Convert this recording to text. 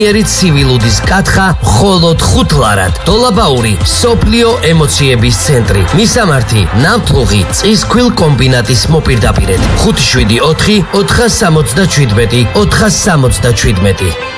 ერით ცივილუდის კათხა მხოლოდ 5 ლარად. დოლაბაური სოფლიო ემოციების ცენტრი. მისამართი ნავთლუღი წისქვილ კომბინატის მოპირდაპირედ. 574 477 477